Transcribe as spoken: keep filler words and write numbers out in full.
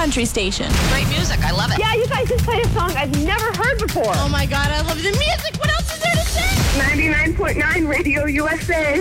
country station. Great music. I love it. Yeah, you guys just played a song I've never heard before. Oh, my God. I love the music. What else is there to say? ninety-nine point nine Radio U S A.